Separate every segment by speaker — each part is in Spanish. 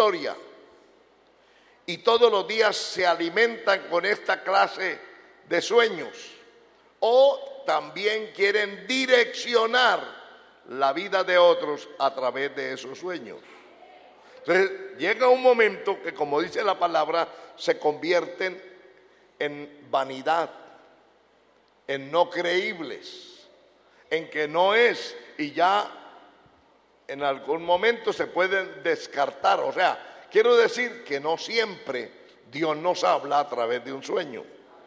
Speaker 1: historia y todos los días se alimentan con esta clase de sueños, o también quieren direccionar la vida de otros a través de esos sueños. Entonces llega un momento que, como dice la palabra, se convierten en vanidad, en no creíbles, en que no es, y ya en algún momento se pueden descartar. O sea, quiero decir que no siempre Dios nos habla a través de un sueño.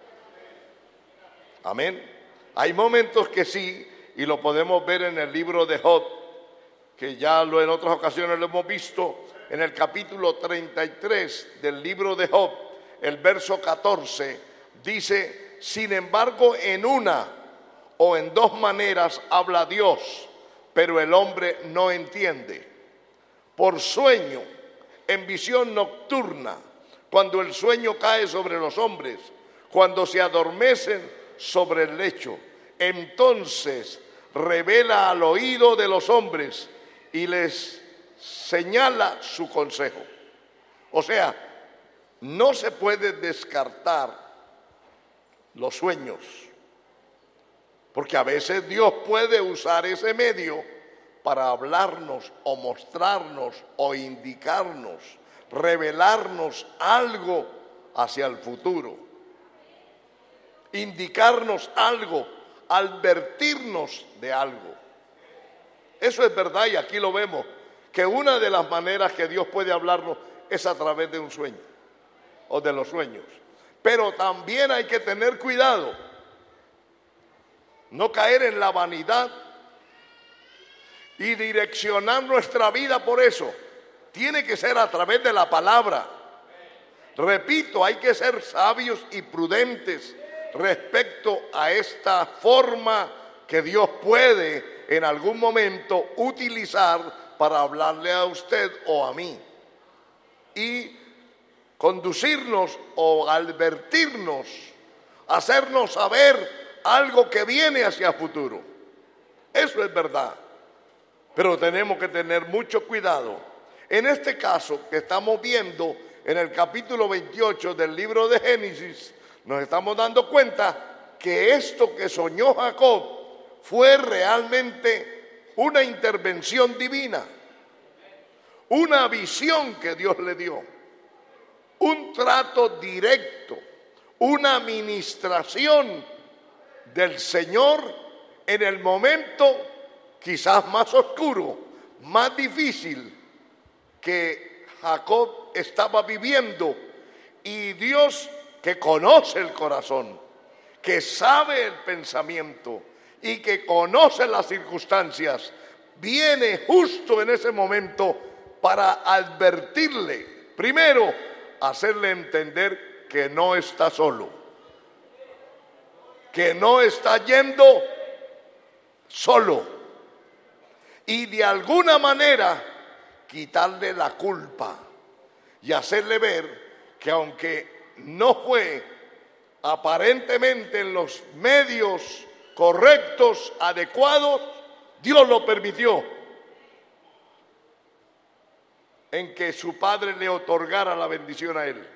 Speaker 1: Amén. Hay momentos que sí, y lo podemos ver en el libro de Job, que ya en otras ocasiones lo hemos visto, en el capítulo 33 del libro de Job, el verso 14, dice: sin embargo, en una o en dos maneras habla Dios, pero el hombre no entiende. Por sueño, en visión nocturna, cuando el sueño cae sobre los hombres, cuando se adormecen sobre el lecho, entonces revela al oído de los hombres y les señala su consejo. O sea, no se puede descartar los sueños, porque a veces Dios puede usar ese medio para hablarnos o mostrarnos o indicarnos, revelarnos algo hacia el futuro, indicarnos algo, advertirnos de algo. Eso es verdad, y aquí lo vemos, que una de las maneras que Dios puede hablarnos es a través de un sueño o de los sueños. Pero también hay que tener cuidado, no caer en la vanidad y direccionar nuestra vida por eso. Tiene que ser a través de la palabra. Repito, hay que ser sabios y prudentes respecto a esta forma que Dios puede en algún momento utilizar para hablarle a usted o a mí y conducirnos o advertirnos, hacernos saber algo que viene hacia futuro. Eso es verdad, pero tenemos que tener mucho cuidado. En este caso que estamos viendo en el capítulo 28 del libro de Génesis, nos estamos dando cuenta que esto que soñó Jacob fue realmente una intervención divina, una visión que Dios le dio, un trato directo, una administración del Señor en el momento quizás más oscuro, más difícil que Jacob estaba viviendo. Y Dios, que conoce el corazón, que sabe el pensamiento y que conoce las circunstancias, viene justo en ese momento para advertirle, primero, hacerle entender que no está solo, que no está yendo solo, y de alguna manera quitarle la culpa y hacerle ver que aunque no fue aparentemente en los medios correctos, adecuados, Dios lo permitió, en que su padre le otorgara la bendición a él.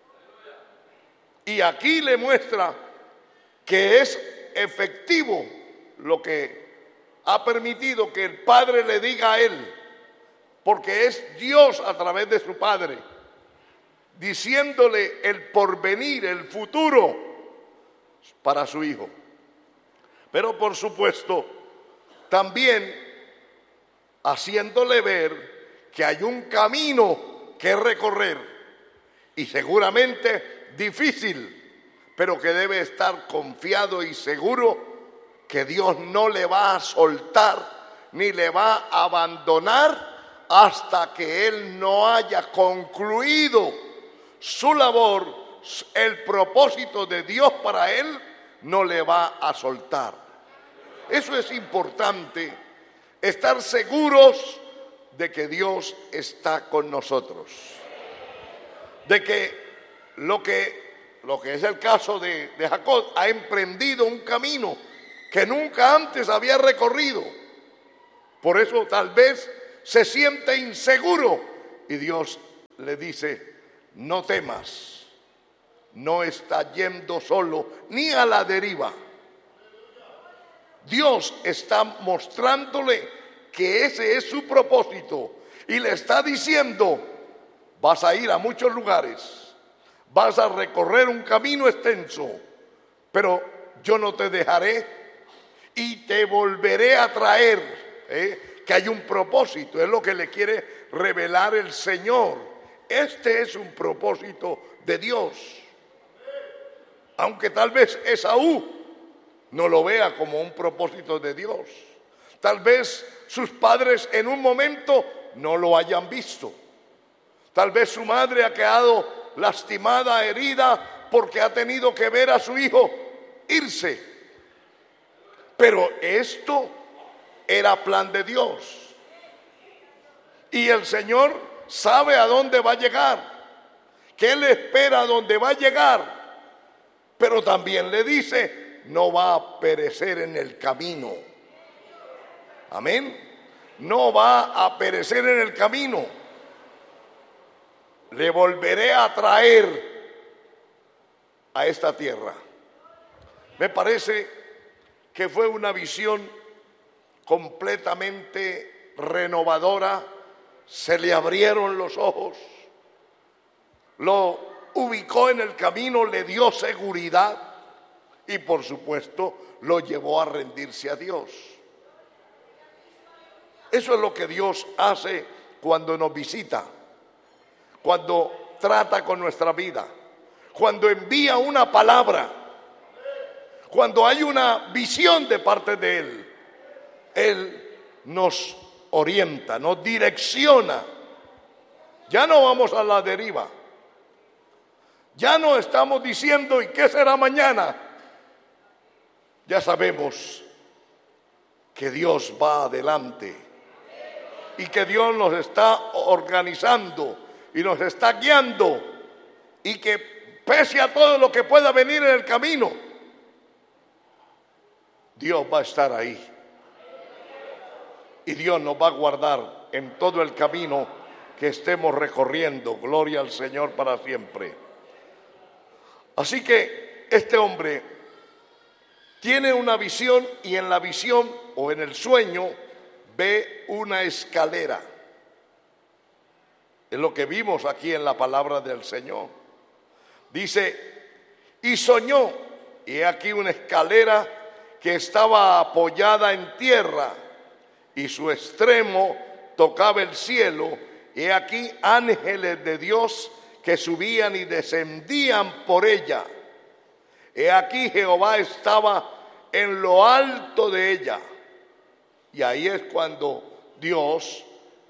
Speaker 1: Y aquí le muestra que es efectivo lo que ha permitido que el padre le diga a él, porque es Dios a través de su padre, diciéndole el porvenir, el futuro para su hijo. Pero por supuesto, también haciéndole ver que hay un camino que recorrer, y seguramente difícil, pero que debe estar confiado y seguro que Dios no le va a soltar ni le va a abandonar hasta que Él no haya concluido su labor. El propósito de Dios para Él no le va a soltar. Eso es importante, estar seguros de que Dios está con nosotros, de que lo que es el caso de Jacob, ha emprendido un camino que nunca antes había recorrido. Por eso tal vez se siente inseguro, y Dios le dice: no temas, no está yendo solo ni a la deriva. Dios está mostrándole que ese es su propósito y le está diciendo: vas a ir a muchos lugares, vas a recorrer un camino extenso, pero yo no te dejaré y te volveré a traer. Que hay un propósito, es lo que le quiere revelar el Señor. Este es un propósito de Dios. Aunque tal vez Esaú no lo vea como un propósito de Dios. Tal vez sus padres en un momento no lo hayan visto. Tal vez su madre ha quedado lastimada, herida, porque ha tenido que ver a su hijo irse. Pero esto era plan de Dios. Y el Señor sabe a dónde va a llegar, que Él espera a dónde va a llegar, pero también le dice: no va a perecer en el camino. Amén. No va a perecer en el camino. Le volveré a traer a esta tierra. Me parece que fue una visión completamente renovadora. Se le abrieron los ojos, lo ubicó en el camino, le dio seguridad y por supuesto lo llevó a rendirse a Dios. Eso es lo que Dios hace cuando nos visita, cuando trata con nuestra vida, cuando envía una palabra, cuando hay una visión de parte de Él. Él nos orienta, nos direcciona. Ya no vamos a la deriva. Ya no estamos diciendo: ¿y qué será mañana? Ya sabemos que Dios va adelante y que Dios nos está organizando y nos está guiando, y que pese a todo lo que pueda venir en el camino, Dios va a estar ahí. Y Dios nos va a guardar en todo el camino que estemos recorriendo. Gloria al Señor para siempre. Así que este hombre tiene una visión, y en la visión o en el sueño ve una escalera. Es lo que vimos aquí en la palabra del Señor. Dice: y soñó, y he aquí una escalera que estaba apoyada en tierra, y su extremo tocaba el cielo, y he aquí ángeles de Dios que subían y descendían por ella. He aquí Jehová estaba en lo alto de ella. Y ahí es cuando Dios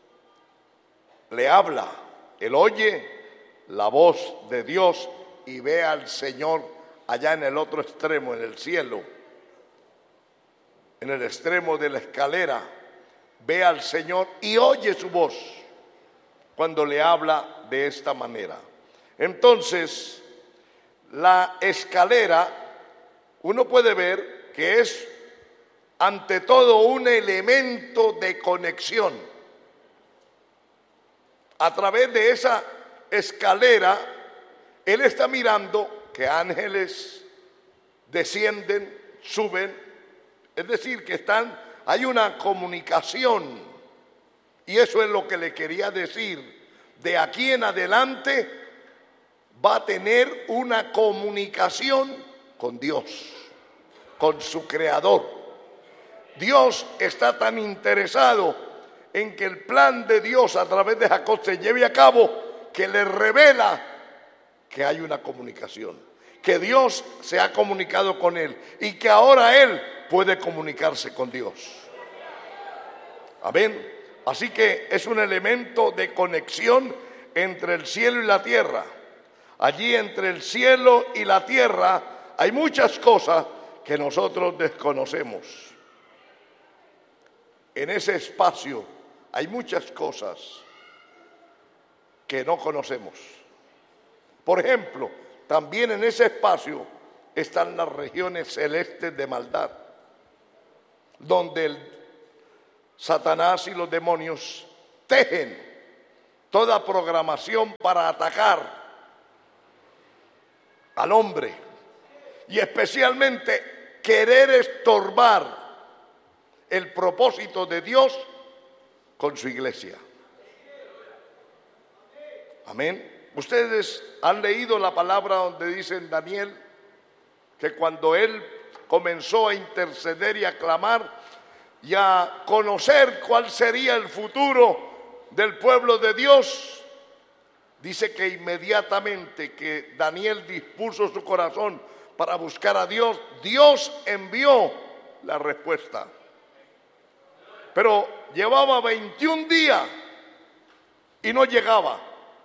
Speaker 1: le habla. Él oye la voz de Dios y ve al Señor allá en el otro extremo, en el cielo, en el extremo de la escalera. Ve al Señor y oye su voz cuando le habla de esta manera. Entonces, la escalera, uno puede ver que es ante todo un elemento de conexión. A través de esa escalera, él está mirando que ángeles descienden, suben, es decir, que hay una comunicación. Y eso es lo que le quería decir. De aquí en adelante va a tener una comunicación con Dios, con su Creador. Dios está tan interesado en que el plan de Dios a través de Jacob se lleve a cabo, que le revela que hay una comunicación, que Dios se ha comunicado con él y que ahora él puede comunicarse con Dios. Amén. Así que es un elemento de conexión entre el cielo y la tierra. Allí entre el cielo y la tierra hay muchas cosas que nosotros desconocemos. En ese espacio hay muchas cosas que no conocemos. Por ejemplo, también en ese espacio están las regiones celestes de maldad, donde Satanás y los demonios tejen toda programación para atacar al hombre y especialmente querer estorbar el propósito de Dios con su iglesia. Amén. Ustedes han leído la palabra donde dice en Daniel que cuando él comenzó a interceder y a clamar y a conocer cuál sería el futuro del pueblo de Dios, dice que inmediatamente que Daniel dispuso su corazón para buscar a Dios, Dios envió la respuesta. Pero llevaba 21 días y no llegaba.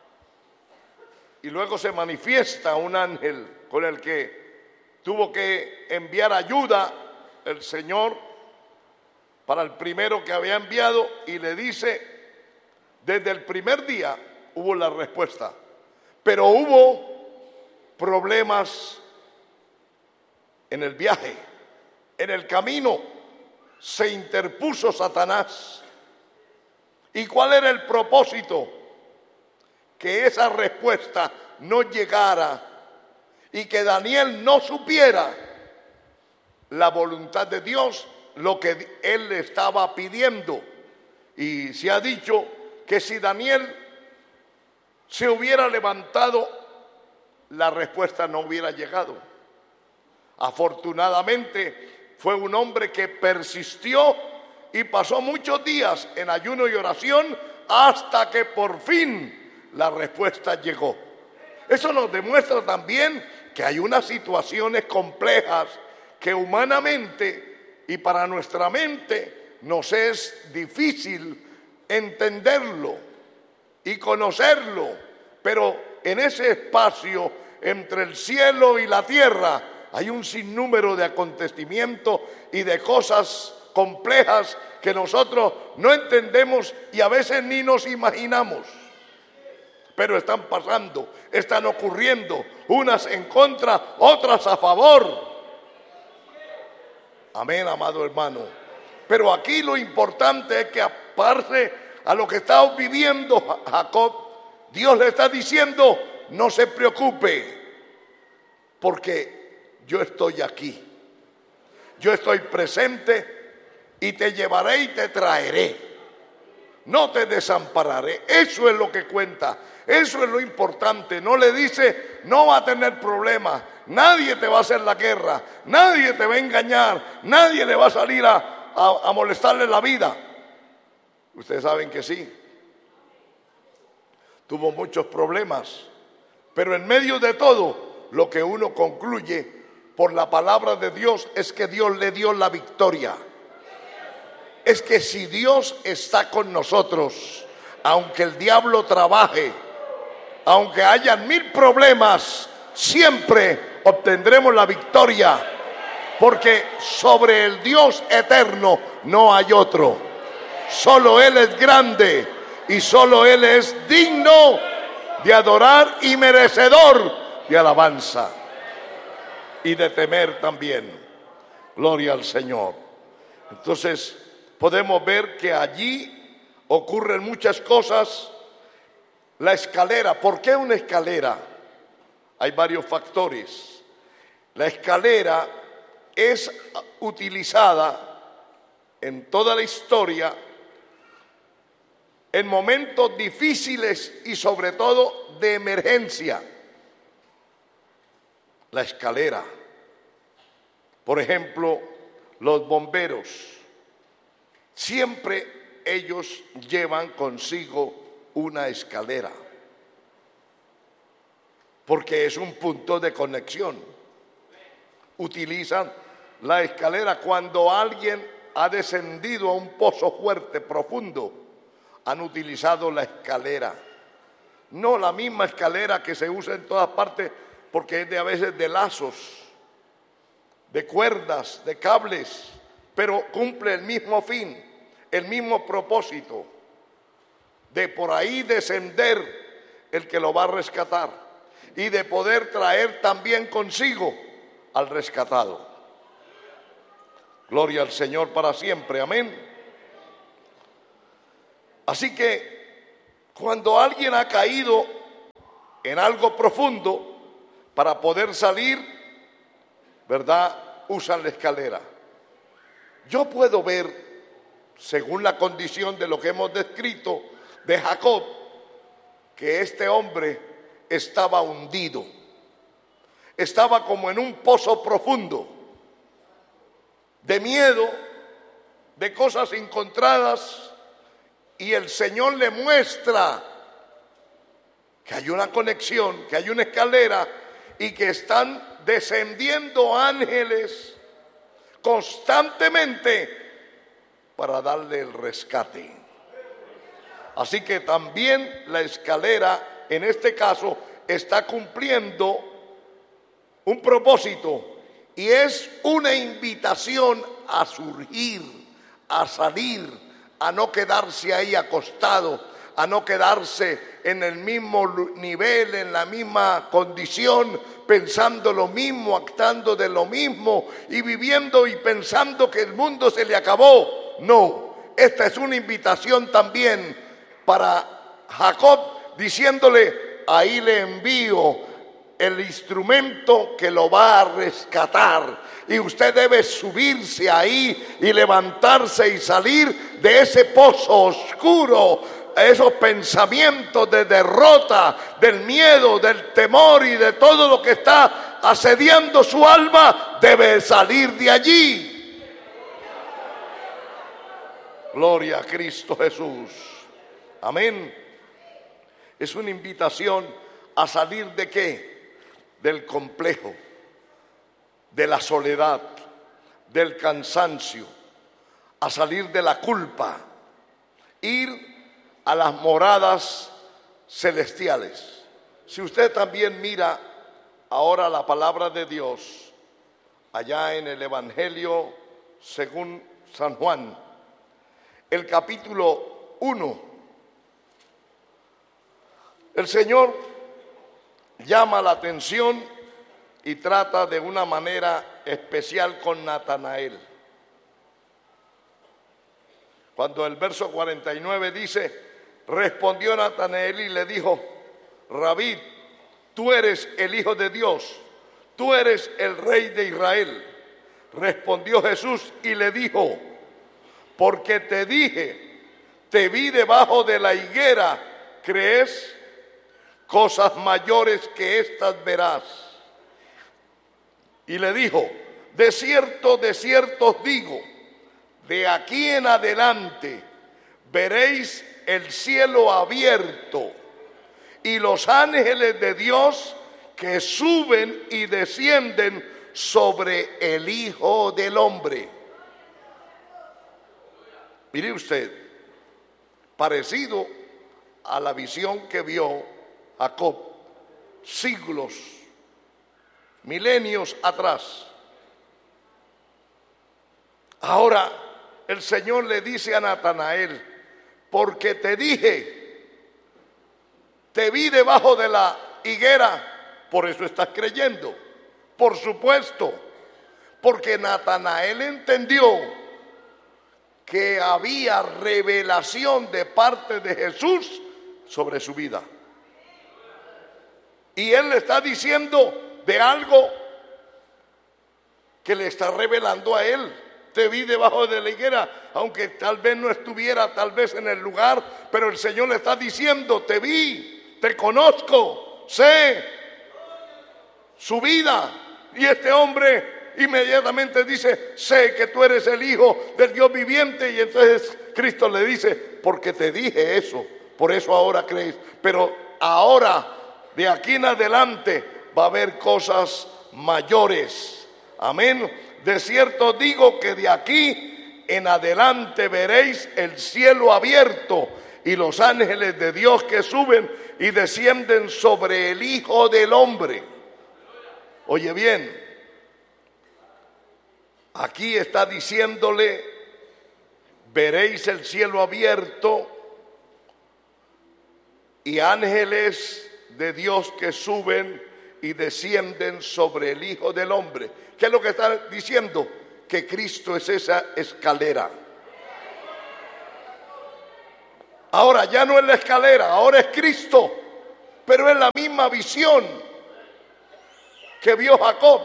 Speaker 1: Y luego se manifiesta un ángel con el que tuvo que enviar ayuda el Señor para el primero que había enviado, y le dice, desde el primer día hubo la respuesta, pero hubo problemas en el viaje, en el camino se interpuso Satanás. ¿Y cuál era el propósito? Que esa respuesta no llegara y que Daniel no supiera la voluntad de Dios, lo que él le estaba pidiendo. Y se ha dicho que si Daniel se hubiera levantado, la respuesta no hubiera llegado. Afortunadamente fue un hombre que persistió y pasó muchos días en ayuno y oración hasta que por fin la respuesta llegó. Eso nos demuestra también que hay unas situaciones complejas que humanamente y para nuestra mente nos es difícil entenderlo y conocerlo, pero en ese espacio entre el cielo y la tierra hay un sinnúmero de acontecimientos y de cosas complejas que nosotros no entendemos y a veces ni nos imaginamos. Pero están pasando, están ocurriendo, unas en contra, otras a favor. Amén, amado hermano. Pero aquí lo importante es que aparte a lo que está viviendo Jacob, Dios le está diciendo, no se preocupe, porque yo estoy aquí. Yo estoy presente y te llevaré y te traeré. No te desampararé. Eso es lo que cuenta. Eso es lo importante. No le dice, no va a tener problemas. Nadie te va a hacer la guerra. Nadie te va a engañar. Nadie le va a salir a molestarle la vida. Ustedes saben que sí. Tuvo muchos problemas. Pero en medio de todo, lo que uno concluye por la palabra de Dios es que Dios le dio la victoria. Es que si Dios está con nosotros, aunque el diablo trabaje, aunque hayan 1000 problemas, siempre obtendremos la victoria, porque sobre el Dios eterno no hay otro. Solo Él es grande y solo Él es digno de adorar y merecedor de alabanza y de temer también. Gloria al Señor. Entonces podemos ver que allí ocurren muchas cosas. La escalera, ¿por qué una escalera? Hay varios factores. La escalera es utilizada en toda la historia en momentos difíciles y sobre todo de emergencia. La escalera. Por ejemplo, los bomberos. Siempre ellos llevan consigo una escalera, porque es un punto de conexión. Utilizan la escalera cuando alguien ha descendido a un pozo fuerte, profundo. Han utilizado la escalera. No la misma escalera que se usa en todas partes, porque es a veces de lazos, de cuerdas, de cables, pero cumple el mismo fin, el mismo propósito, de por ahí descender el que lo va a rescatar y de poder traer también consigo al rescatado. Gloria al Señor para siempre, amén. Así que Cuando alguien ha caído en algo profundo, para poder salir, ¿verdad?, usan la escalera. Yo puedo ver, según la condición de lo que hemos descrito de Jacob, que este hombre estaba hundido, estaba como en un pozo profundo, de miedo, de cosas encontradas, y el Señor le muestra que hay una conexión, que hay una escalera y que están descendiendo ángeles constantemente para darle el rescate. Así que también la escalera, en este caso, está cumpliendo un propósito, y es una invitación a surgir, a salir, a no quedarse ahí acostado, a no quedarse en el mismo nivel, en la misma condición, pensando lo mismo, actuando de lo mismo y viviendo y pensando que el mundo se le acabó. No, esta es una invitación también para Jacob, diciéndole: ahí le envío el instrumento que lo va a rescatar, y usted debe subirse ahí y levantarse y salir de ese pozo oscuro, esos pensamientos de derrota, del miedo, del temor y de todo lo que está asediando su alma. Debe salir de allí. Gloria a Cristo Jesús. Amén. Es una invitación a salir ¿de qué? Del complejo, de la soledad, del cansancio, a salir de la culpa, ir a las moradas celestiales. Si usted también mira ahora la palabra de Dios, allá en el Evangelio según San Juan, el capítulo 1, el Señor llama la atención y trata de una manera especial con Natanael. Cuando el verso 49 dice: respondió Natanael y le dijo: Rabí, tú eres el Hijo de Dios, tú eres el Rey de Israel. Respondió Jesús y le dijo: porque te dije, te vi debajo de la higuera, ¿crees? Cosas mayores que estas verás. Y le dijo: de cierto os digo, de aquí en adelante veréis el cielo abierto y los ángeles de Dios que suben y descienden sobre el Hijo del Hombre. Mire usted, parecido a la visión que vio Jacob siglos, milenios atrás. Ahora el Señor le dice a Natanael: porque te dije, te vi debajo de la higuera, por eso estás creyendo. Por supuesto, porque Natanael entendió que había revelación de parte de Jesús sobre su vida. Y él le está diciendo de algo que le está revelando a él. Te vi debajo de la higuera, aunque tal vez no estuviera tal vez en el lugar, pero el Señor le está diciendo: te vi, te conozco, sé su vida. Y este hombre inmediatamente dice: sé que tú eres el Hijo del Dios viviente. Y entonces Cristo le dice: porque te dije eso, por eso ahora crees. Pero ahora, de aquí en adelante, va a haber cosas mayores. Amén. De cierto digo que de aquí en adelante veréis el cielo abierto y los ángeles de Dios que suben y descienden sobre el Hijo del Hombre. Oye bien, aquí está diciéndole: veréis el cielo abierto y ángeles de Dios que suben y descienden sobre el Hijo del Hombre. ¿Qué es lo que está diciendo? Que Cristo es esa escalera. Ahora ya no es la escalera, ahora es Cristo, pero es la misma visión que vio Jacob.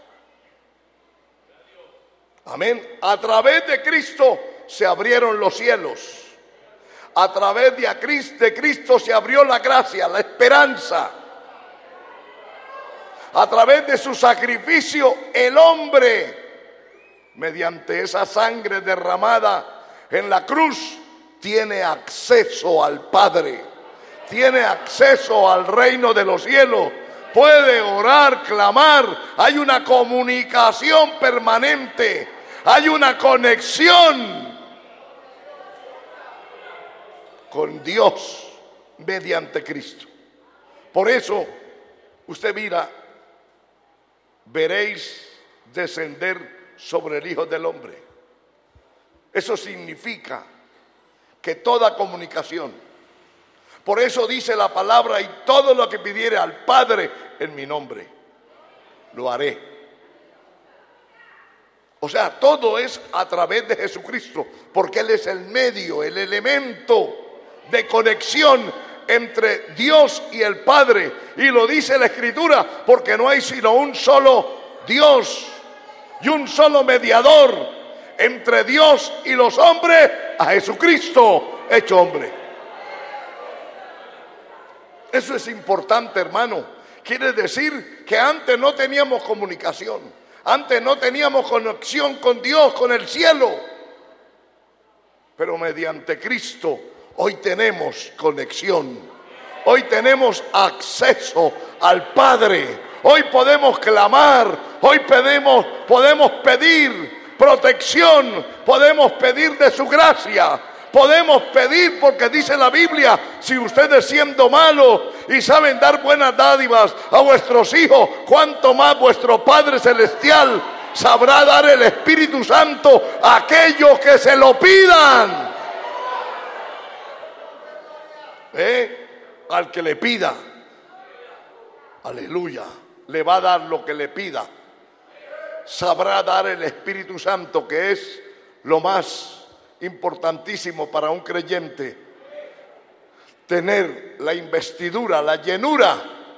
Speaker 1: Amén. A través de Cristo se abrieron los cielos. A través de Cristo se abrió la gracia, la esperanza. A través de su sacrificio, el hombre, mediante esa sangre derramada en la cruz, tiene acceso al Padre, tiene acceso al reino de los cielos, puede orar, clamar, hay una comunicación permanente, hay una conexión con Dios mediante Cristo. Por eso, usted mira, veréis descender sobre el Hijo del Hombre. Eso significa que toda comunicación, por eso dice la palabra, y todo lo que pidiere al Padre en mi nombre, lo haré. O sea, todo es a través de Jesucristo, porque Él es el medio, el elemento de conexión entre Dios y el Padre. Y lo dice la Escritura, porque no hay sino un solo Dios y un solo mediador entre Dios y los hombres, a Jesucristo hecho hombre. Eso es importante, hermano. Quiere decir que antes no teníamos comunicación, antes no teníamos conexión con Dios, con el cielo, pero mediante Cristo hoy tenemos conexión, hoy tenemos acceso al Padre, hoy podemos clamar, hoy podemos pedir protección, podemos pedir de su gracia, podemos pedir, porque dice la Biblia, si ustedes siendo malos y saben dar buenas dádivas a vuestros hijos, cuánto más vuestro Padre Celestial sabrá dar el Espíritu Santo a aquellos que se lo pidan. Al que le pida, aleluya, le va a dar lo que le pida. Sabrá dar el Espíritu Santo, que es lo más importantísimo para un creyente, tener la investidura, la llenura,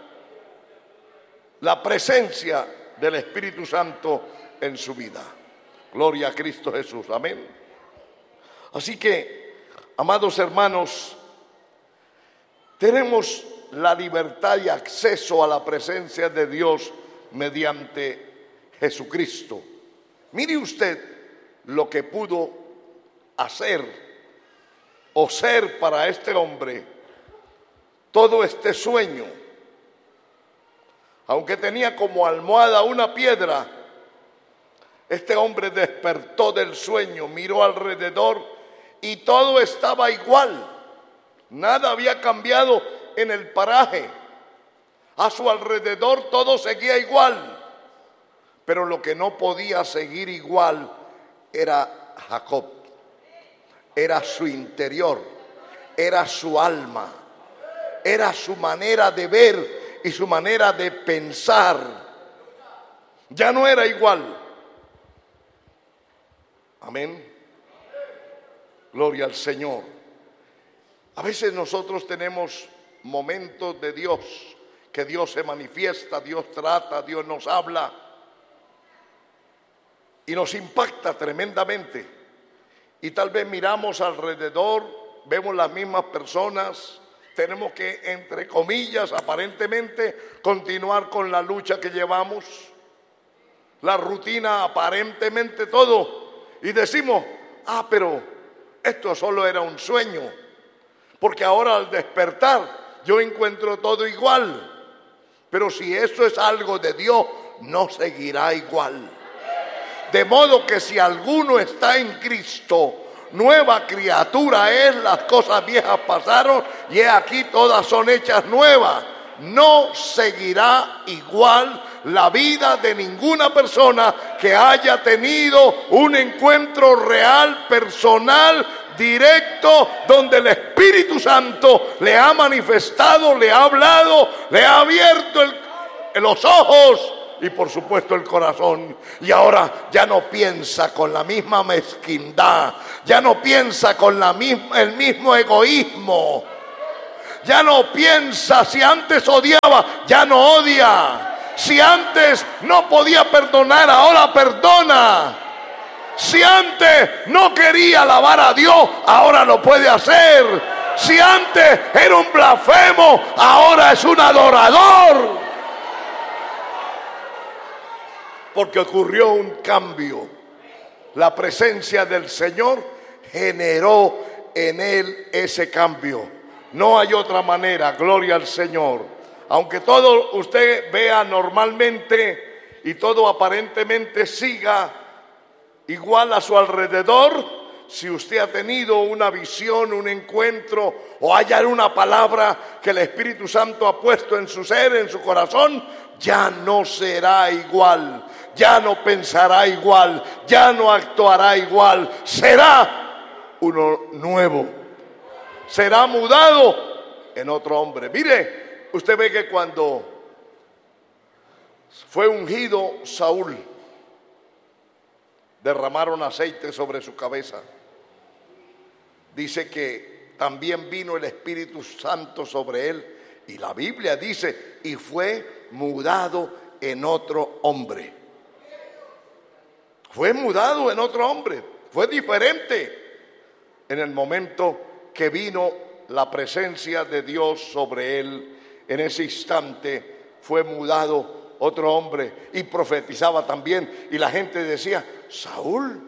Speaker 1: la presencia del Espíritu Santo en su vida. Gloria a Cristo Jesús, amén. Así que, amados hermanos, tenemos la libertad y acceso a la presencia de Dios mediante Jesucristo. Mire usted lo que pudo hacer o ser para este hombre todo este sueño. Aunque tenía como almohada una piedra, este hombre despertó del sueño, miró alrededor y todo estaba igual. Nada había cambiado en el paraje. A su alrededor todo seguía igual. Pero lo que no podía seguir igual era Jacob. Era su interior, era su alma, era su manera de ver y su manera de pensar. Ya no era igual. Amén. Gloria al Señor. A veces nosotros tenemos momentos de Dios, que Dios se manifiesta, Dios trata, Dios nos habla y nos impacta tremendamente. Y tal vez miramos alrededor, vemos las mismas personas, tenemos que, entre comillas, aparentemente, continuar con la lucha que llevamos, la rutina, aparentemente todo, y decimos, pero esto solo era un sueño, porque ahora al despertar yo encuentro todo igual. Pero si eso es algo de Dios, no seguirá igual. De modo que si alguno está en Cristo, nueva criatura es, las cosas viejas pasaron y he aquí todas son hechas nuevas. No seguirá igual la vida de ninguna persona que haya tenido un encuentro real, personal, directo, donde el Espíritu Santo le ha manifestado, le ha hablado, le ha abierto los ojos y por supuesto el corazón. Y ahora ya no piensa con la misma mezquindad, ya no piensa con el mismo egoísmo, ya no piensa. Si antes odiaba, ya no odia. Si antes no podía perdonar, ahora perdona. Si antes no quería alabar a Dios, ahora lo puede hacer. Si antes era un blasfemo, ahora es un adorador. Porque ocurrió un cambio. La presencia del Señor generó en él ese cambio. No hay otra manera, gloria al Señor. Aunque todo usted vea normalmente y todo aparentemente siga igual a su alrededor, si usted ha tenido una visión, un encuentro o haya una palabra que el Espíritu Santo ha puesto en su ser, en su corazón, ya no será igual, ya no pensará igual, ya no actuará igual, será uno nuevo, será mudado en otro hombre. Mire, usted ve que cuando fue ungido Saúl, derramaron aceite sobre su cabeza. Dice que también vino el Espíritu Santo sobre él, y la Biblia dice, y fue mudado en otro hombre. Fue mudado en otro hombre, fue diferente en el momento que vino la presencia de Dios sobre él. En ese instante fue mudado otro hombre, y profetizaba también, y la gente decía, Saúl,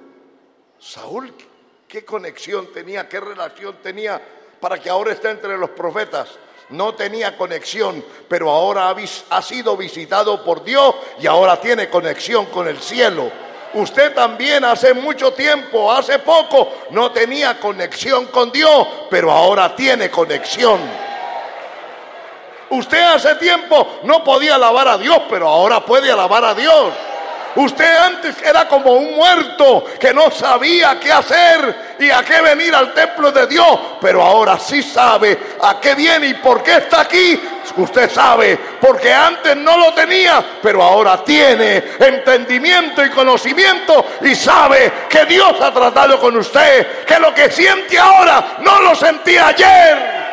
Speaker 1: ¿qué conexión tenía, qué relación tenía para que ahora esté entre los profetas? No tenía conexión, pero ahora ha sido visitado por Dios y ahora tiene conexión con el cielo. Usted también hace mucho tiempo, hace poco, no tenía conexión con Dios, pero ahora tiene conexión. Usted hace tiempo no podía alabar a Dios, pero ahora puede alabar a Dios. Usted antes era como un muerto que no sabía qué hacer y a qué venir al templo de Dios, pero ahora sí sabe a qué viene y por qué está aquí. Usted sabe, porque antes no lo tenía, pero ahora tiene entendimiento y conocimiento y sabe que Dios ha tratado con usted, que lo que siente ahora no lo sentía ayer.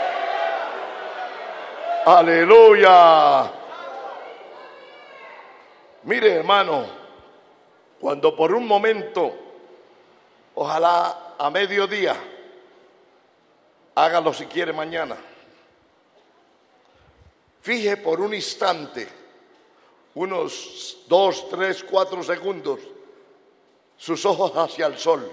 Speaker 1: Aleluya. Mire, hermano, cuando por un momento, ojalá a mediodía, hágalo si quiere mañana, fije por un instante, unos 2, 3, 4 segundos, sus ojos hacia el sol,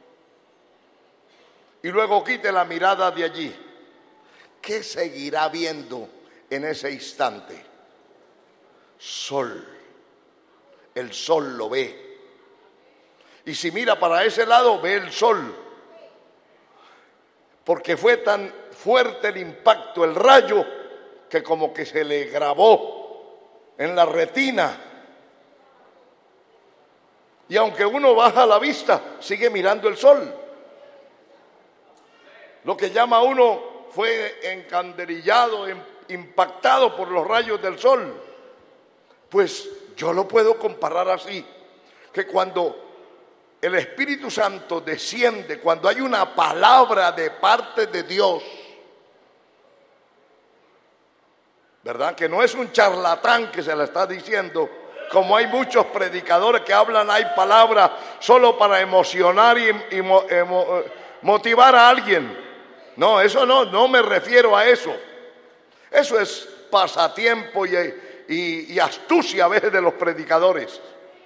Speaker 1: y luego quite la mirada de allí. ¿Qué seguirá viendo en ese instante? Sol. El sol lo ve. Y si mira para ese lado, ve el sol. Porque fue tan fuerte el impacto, el rayo, que como que se le grabó en la retina. Y aunque uno baja la vista, sigue mirando el sol. Lo que llama uno fue encandelillado, impactado por los rayos del sol. Pues yo lo puedo comparar así, que cuando el Espíritu Santo desciende, cuando hay una palabra de parte de Dios, ¿verdad? Que no es un charlatán que se la está diciendo, como hay muchos predicadores que hablan, hay palabras solo para emocionar y motivar a alguien. No, eso no me refiero a eso. Eso es pasatiempo y astucia a veces de los predicadores.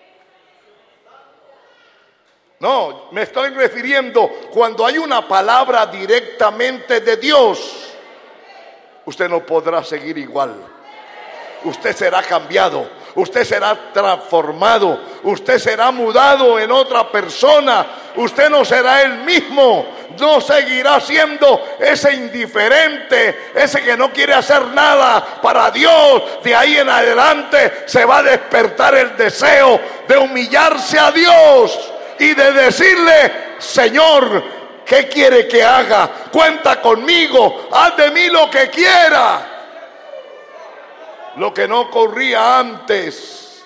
Speaker 1: No, me estoy refiriendo cuando hay una palabra directamente de Dios. Usted no podrá seguir igual. Usted será cambiado, usted será transformado, usted será mudado en otra persona. Usted no será el mismo, no seguirá siendo ese indiferente, ese que no quiere hacer nada para Dios. De ahí en adelante se va a despertar el deseo de humillarse a Dios y de decirle: Señor, ¿qué quiere que haga? Cuenta conmigo, haz de mí lo que quiera. Lo que no ocurría antes.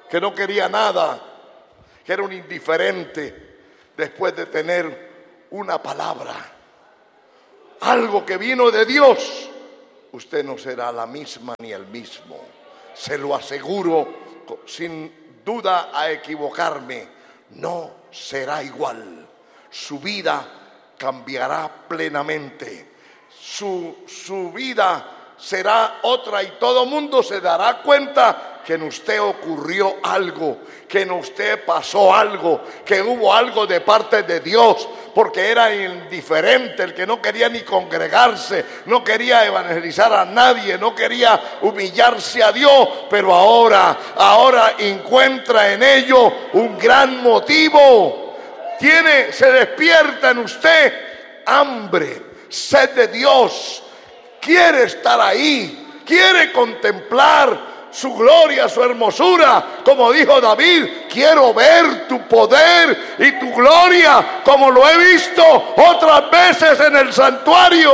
Speaker 1: que no quería nada, que era un indiferente, después de tener una palabra, algo que vino de Dios, usted no será la misma ni el mismo. Se lo aseguro sin duda a equivocarme, no será igual. Su vida cambiará plenamente. Su vida será otra y todo mundo se dará cuenta que en usted ocurrió algo, que en usted pasó algo, que hubo algo de parte de Dios, porque era indiferente, el que no quería ni congregarse, no quería evangelizar a nadie, no quería humillarse a Dios, pero ahora encuentra en ello un gran motivo. Se despierta en usted hambre, sed de Dios, quiere estar ahí, quiere contemplar su gloria, su hermosura, como dijo David, quiero ver tu poder y tu gloria como lo he visto otras veces en el santuario.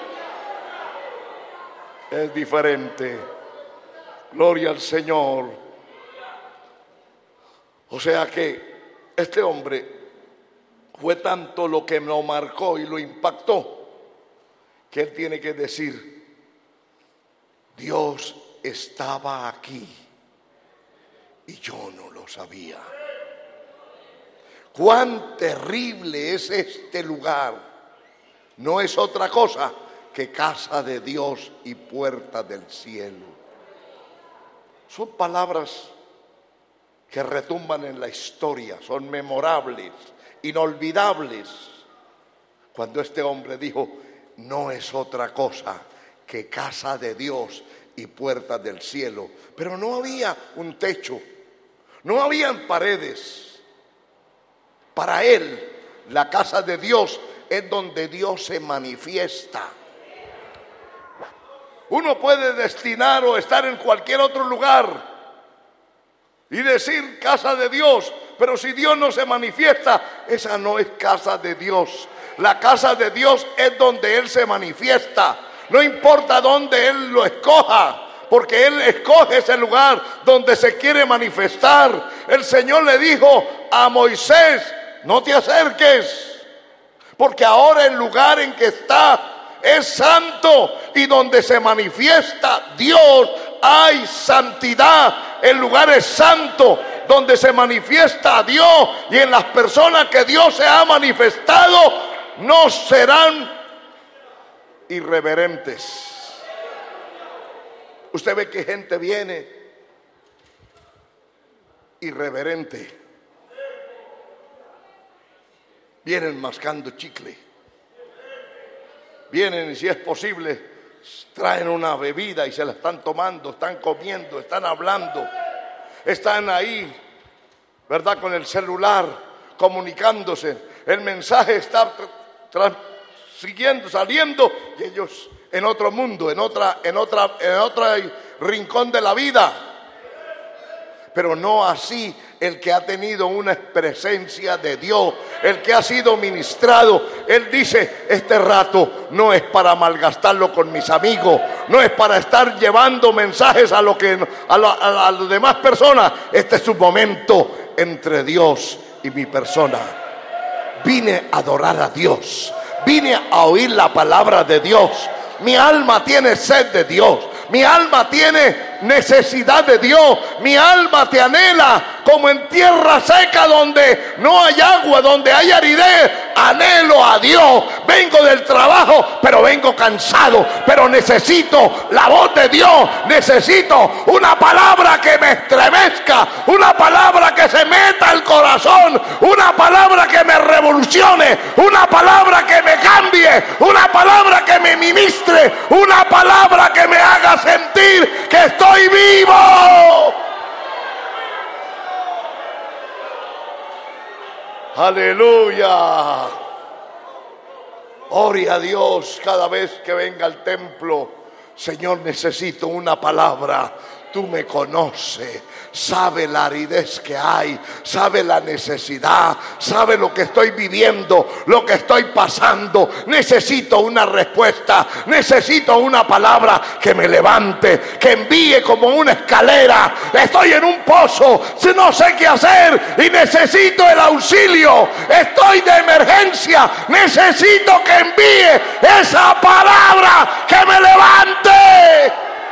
Speaker 1: Es diferente. Gloria al Señor. O sea que este hombre fue tanto lo que lo marcó y lo impactó, que él tiene que decir, Dios estaba aquí y yo no lo sabía. Cuán terrible es este lugar. No es otra cosa que casa de Dios y puerta del cielo. Son palabras que retumban en la historia, son memorables, inolvidables. Cuando este hombre dijo, no es otra cosa que casa de Dios y puertas del cielo. Pero no había un techo, no habían paredes. Para él, la casa de Dios es donde Dios se manifiesta. Uno puede destinar o estar en cualquier otro lugar y decir casa de Dios, pero si Dios no se manifiesta, esa no es casa de Dios. La casa de Dios es donde Él se manifiesta. No importa dónde Él lo escoja, porque Él escoge ese lugar donde se quiere manifestar. El Señor le dijo a Moisés, no te acerques, porque ahora el lugar en que está es santo, y donde se manifiesta Dios hay santidad. El lugar es santo, donde se manifiesta a Dios, y en las personas que Dios se ha manifestado no serán irreverentes. Usted ve que gente viene irreverente, vienen mascando chicle, vienen y si es posible traen una bebida y se la están tomando, están comiendo, están hablando, están ahí, ¿verdad? Con el celular comunicándose, el mensaje está saliendo y ellos en otro mundo, en otro rincón de la vida. Pero no así el que ha tenido una presencia de Dios, el que ha sido ministrado. Él dice, este rato no es para malgastarlo con mis amigos, no es para estar llevando mensajes a las demás personas. Este es un momento entre Dios y mi persona. Vine a adorar a Dios, vine a oír la palabra de Dios. Mi alma tiene sed de Dios, mi alma tiene necesidad de Dios, mi alma te anhela como en tierra seca donde no hay agua, donde hay aridez. Anhelo a Dios, vengo del trabajo, pero vengo cansado, pero necesito la voz de Dios, necesito una palabra que me estremezca, una palabra que se meta al corazón, una palabra que me revolucione, una palabra que me cambie, una palabra que me ministre, una palabra que me haga sentir que estoy vivo. Aleluya. Ore a Dios cada vez que venga al templo. Señor, necesito una palabra. Tú me conoces, sabe la aridez que hay, sabe la necesidad, sabe lo que estoy viviendo, lo que estoy pasando. Necesito una respuesta, necesito una palabra que me levante, que envíe como una escalera. Estoy en un pozo, no sé qué hacer y necesito el auxilio. Estoy de emergencia, necesito que envíe esa palabra que me levante.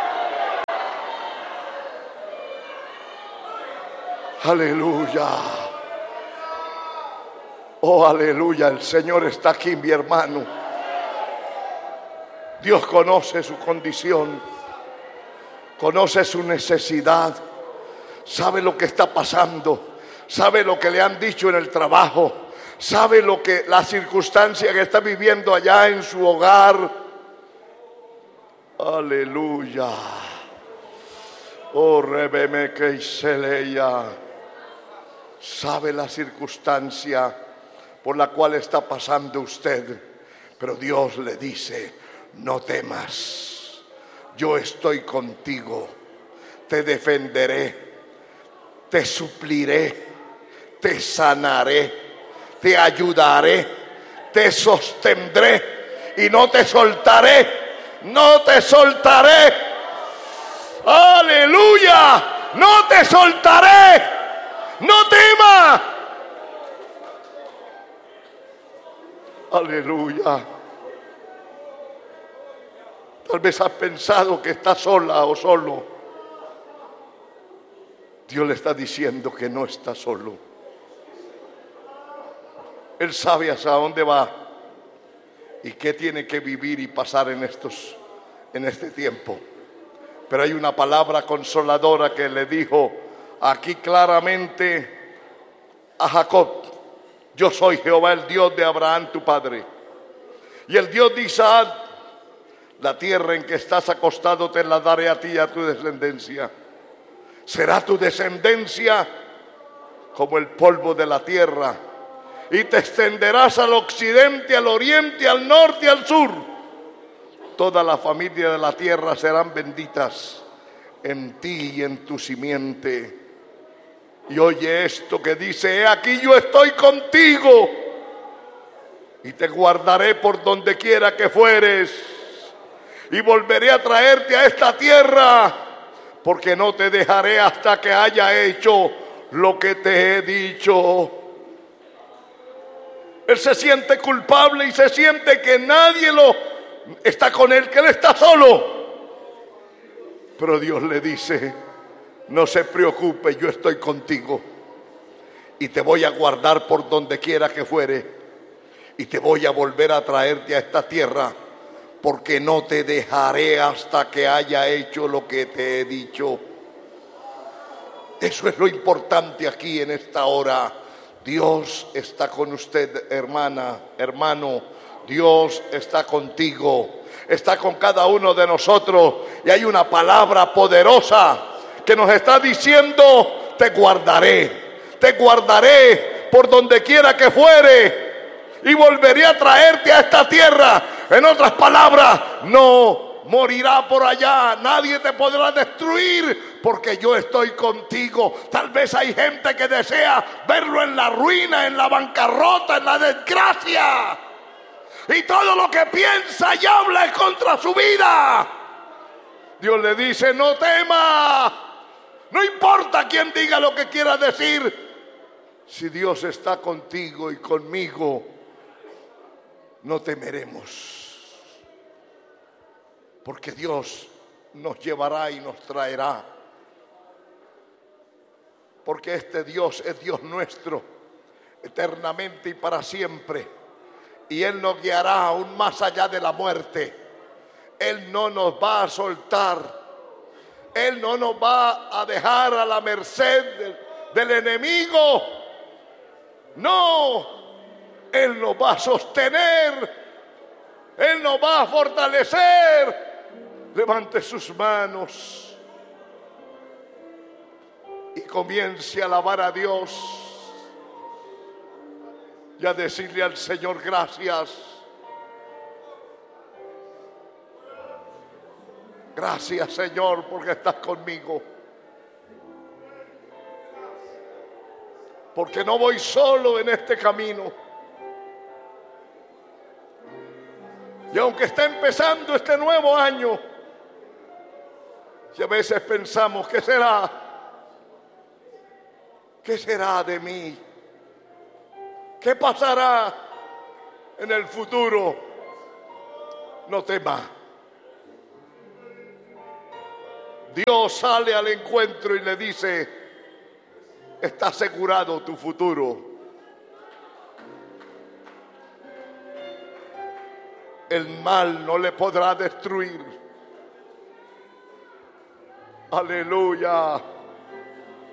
Speaker 1: Aleluya. Oh, aleluya. El Señor está aquí, mi hermano. Dios conoce su condición, conoce su necesidad, sabe lo que está pasando, sabe lo que le han dicho en el trabajo, sabe la circunstancia que está viviendo allá en su hogar. Aleluya. Oh, rebeme que se leía. Sabe la circunstancia por la cual está pasando usted, pero Dios le dice: no temas, yo estoy contigo, te defenderé, te supliré, te sanaré, te ayudaré, te sostendré y no te soltaré, no te soltaré. Aleluya, no te soltaré. No temas. Aleluya. Tal vez has pensado que estás sola o solo. Dios le está diciendo que no está solo. Él sabe hacia dónde va y qué tiene que vivir y pasar en este tiempo. Pero hay una palabra consoladora que le dijo aquí claramente a Jacob: yo soy Jehová, el Dios de Abraham tu padre y el Dios de Isaac. La tierra en que estás acostado te la daré a ti y a tu descendencia. Será tu descendencia como el polvo de la tierra, y te extenderás al occidente, al oriente, al norte y al sur. Toda la familia de la tierra serán benditas en ti y en tu simiente. Y oye esto que dice: he aquí yo estoy contigo y te guardaré por donde quiera que fueres, y volveré a traerte a esta tierra, porque no te dejaré hasta que haya hecho lo que te he dicho. Él se siente culpable y se siente que nadie está con él, que él está solo. Pero Dios le dice: no se preocupe, yo estoy contigo y te voy a guardar por donde quiera que fuere, y te voy a volver a traerte a esta tierra, porque no te dejaré hasta que haya hecho lo que te he dicho. Eso es lo importante aquí en esta hora. Dios está con usted, hermana, hermano. Dios está contigo, está con cada uno de nosotros, y hay una palabra poderosa que nos está diciendo: te guardaré por donde quiera que fuere, y volveré a traerte a esta tierra. En otras palabras, no morirá por allá, nadie te podrá destruir, porque yo estoy contigo. Tal vez hay gente que desea verlo en la ruina, en la bancarrota, en la desgracia, y todo lo que piensa y habla es contra su vida. Dios le dice: no temas. No importa quién diga lo que quiera decir, si Dios está contigo y conmigo, no temeremos, porque Dios nos llevará y nos traerá, porque este Dios es Dios nuestro eternamente y para siempre, y Él nos guiará aún más allá de la muerte. Él no nos va a soltar, Él no nos va a dejar a la merced del enemigo. No, Él nos va a sostener, Él nos va a fortalecer. Levante sus manos y comience a alabar a Dios y a decirle al Señor: gracias. Gracias, Señor, porque estás conmigo. Porque no voy solo en este camino. Y aunque está empezando este nuevo año, y a veces pensamos, ¿qué será? ¿Qué será de mí? ¿Qué pasará en el futuro? No temas. Dios sale al encuentro y le dice: está asegurado tu futuro. El mal no le podrá destruir. Aleluya.